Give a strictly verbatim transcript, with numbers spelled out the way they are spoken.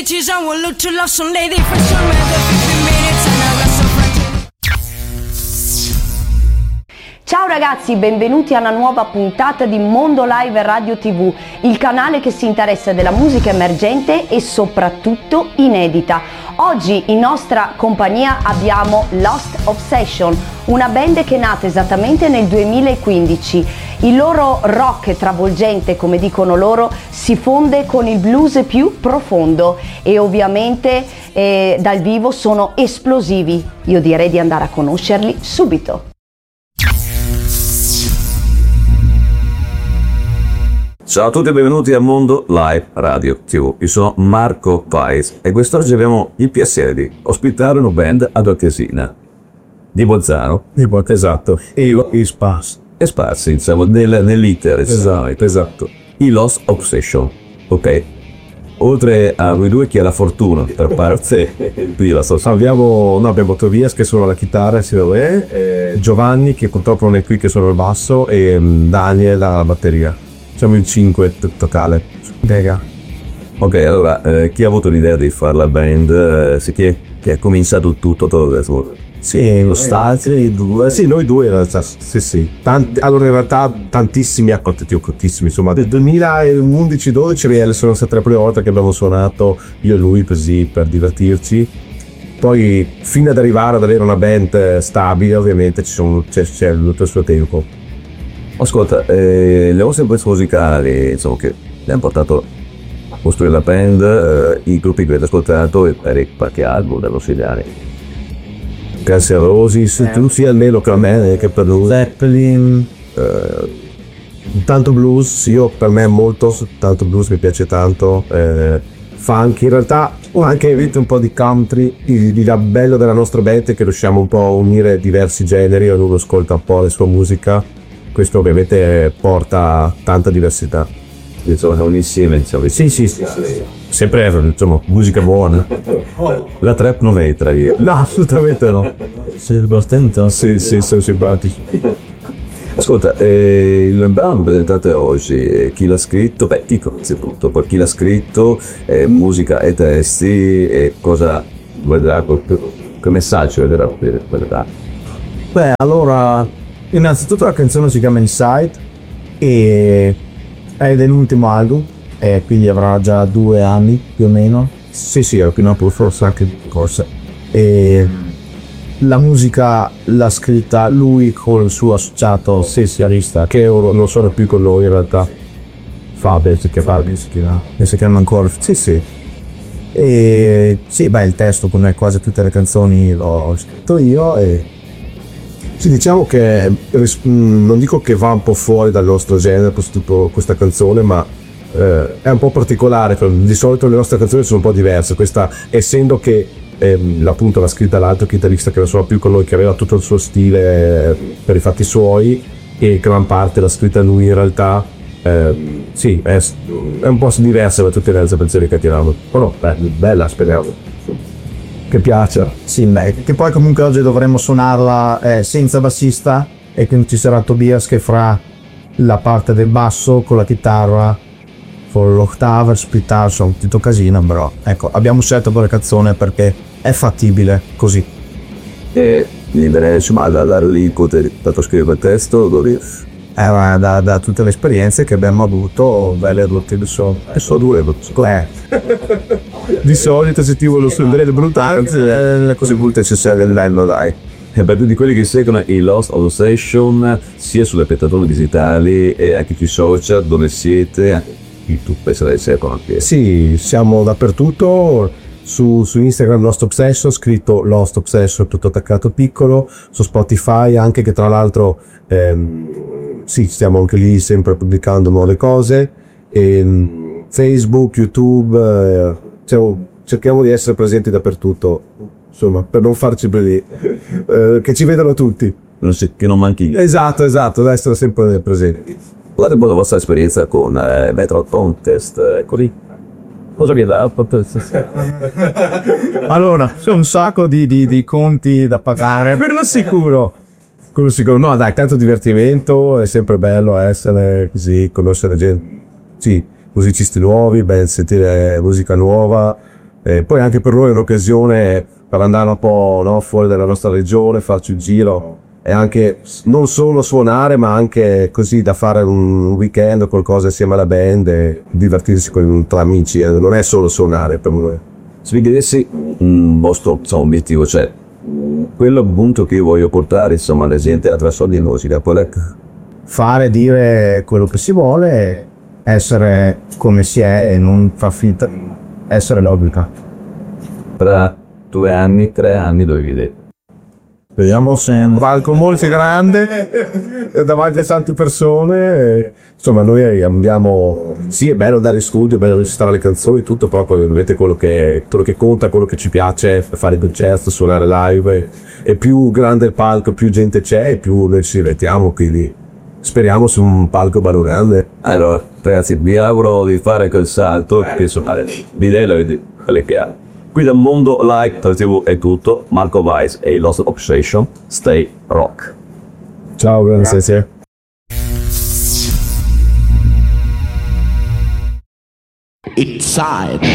bitches, I will look to love some lady for some other fifteen minutes and I got some friends. Ciao ragazzi, benvenuti a una nuova puntata di Mondo Live Radio tivù, il canale che si interessa della musica emergente e soprattutto inedita. Oggi in nostra compagnia abbiamo Lost Obsession, una band che è nata esattamente nel duemilaquindici. Il loro rock travolgente, come dicono loro, si fonde con il blues più profondo e ovviamente eh, dal vivo sono esplosivi. Io direi di andare a conoscerli subito. Ciao a tutti e benvenuti a Mondo Live Radio tivù. Io sono Marco Pais e quest'oggi abbiamo il piacere di ospitare una band ad Artesina di Bolzano. Di Bolzano, esatto. E io i Sparsi. E sparsi, diciamo, nel, nell'iter. Esatto, esatto. I Lost Obsession, ok? Oltre a voi due chi ha la fortuna per parte di la sua. Abbiamo, no, abbiamo Tobias che suona la chitarra insieme a me, eh, Giovanni che purtroppo non è qui che suona il basso e um, Daniel la batteria. Siamo in cinque t- totale. Dega. Ok, allora, eh, chi ha avuto l'idea di fare la band? Eh, sì, chi, è, chi ha cominciato tutto? tutto sì, lo stati due. Sì, noi due in realtà, sì, sì. Tanti, allora in realtà tantissimi accorti, tantissimi, insomma. Nel duemilaundici dodici sono state le prime volte che abbiamo suonato io e lui così per divertirci. Poi fino ad arrivare ad avere una band stabile, ovviamente ci sono, c'è, c'è tutto il suo tempo. Ascolta, eh, le vostre influenze musicali, insomma, che le hanno portato a costruire la band, eh, i gruppi che avete ascoltato e per qualche album da consigliare. Guns N' Roses, eh. tu sia almeno che a me che per lui. Zeppelin, eh, tanto blues, io per me molto, tanto blues mi piace tanto, eh, funk, in realtà ho anche un po' di country. Il, il bello della nostra band è che riusciamo un po' a unire diversi generi, ognuno ascolta un po' la sua musica. Questo ovviamente porta tanta diversità. Insomma, è un insieme, diciamo. Sì, sì, sì, sì. Sempre, insomma, musica buona. La trap non entra io. No, assolutamente no. Sei divertente? Sì, sì, sono simpatici. Ascolta, eh, il brano presentate oggi, eh, chi l'ha scritto? Beh, dico innanzitutto, poi chi l'ha scritto, eh, musica e testi, e cosa vedrà, che messaggio vedrà, vedrà. Beh, allora... Innanzitutto la canzone si chiama Inside e è dell'ultimo album e quindi avrà già due anni più o meno. Sì, sì, è una forse anche corsa. E la musica l'ha scritta lui con il suo associato sessionista che ora non sono più con noi in realtà. Fabio, che Fabio si chiama. E si chiama ancora. Sì, sì. E sì, beh, il testo come quasi tutte le canzoni l'ho scritto io e sì, diciamo che non dico che va un po' fuori dal nostro genere questo, questa canzone, ma eh, è un po' particolare. Di solito le nostre canzoni sono un po' diverse. Questa, essendo che eh, appunto l'ha scritta l'altro chitarrista che non suona più con noi, che aveva tutto il suo stile eh, per i fatti suoi, e gran parte l'ha scritta lui in realtà. Eh, sì, è, è un po' diversa da tutte le altre canzoni che tiriamo. Però beh, bella, speriamo che piaccia. Sì, beh, che poi comunque oggi dovremmo suonarla eh, senza bassista e quindi ci sarà Tobias che farà la parte del basso con la chitarra, con l'ottava, splittare, insomma tutto casino, però ecco, abbiamo scelto quella canzone perché è fattibile così. E insomma, da dare l'input è stato scrivere il testo dove... Eh, da, da tutte le esperienze che abbiamo avuto, belle brutte di solito. E so due, eh. Di solito se ti voglio scrivere le brutte, le cose brutte ci serve l'anno, dai. E per tutti quelli che seguono i Lost Obsession, sia sulle piattaforme digitali e anche sui social, dove siete, YouTube, se le seguono anche. Sì, siamo dappertutto. Su, su Instagram Lost Obsession, scritto Lost Obsession tutto attaccato piccolo, su Spotify anche, che tra l'altro ehm, sì, stiamo anche lì sempre pubblicando nuove cose, e Facebook, YouTube, eh, cioè, cerchiamo di essere presenti dappertutto, insomma, per non farci lì, eh, che ci vedano tutti, non si, che non manchi. Esatto, esatto, da essere sempre presenti. Guardate un po' la vostra esperienza con eh, Metal Contest, ecco lì. Cosa vi dà? Allora, c'è un sacco di, di, di conti da pagare. Per lo sicuro. Quello sicuro. No, dai, tanto divertimento, è sempre bello essere così, conoscere gente. Sì, musicisti nuovi, ben sentire musica nuova. E poi anche per noi è un'occasione per andare un po', no, fuori dalla nostra regione, farci un giro e anche non solo suonare, ma anche così da fare un weekend o qualcosa insieme alla band e divertirsi con, tra amici. Eh. Non è solo suonare per noi. Se vi chiedessi un vostro insomma, obiettivo, cioè quello appunto che io voglio portare insomma alla gente attraverso la musica, qual è? Fare, dire quello che si vuole, essere come si è e non far finta di essere logica. Tra due anni, tre anni, dove vi vedete? Speriamo se un palco molto grande davanti a tante persone. Insomma, noi abbiamo, sì, è bello andare in studio, è bello registrare le canzoni, tutto, però poi vedete quello che, quello che conta, quello che ci piace, fare i concerti, suonare live. E più grande il palco, più gente c'è, e più noi ci divertiamo, quindi speriamo su un palco bello grande. Allora, ragazzi, vi auguro di fare quel salto e insomma, l'idea è quelle che ha. Qui dal Mondo Live tivù è tutto. Marco Weiss e il Lost Obsession. Stay rock. Ciao, grazie. It's side.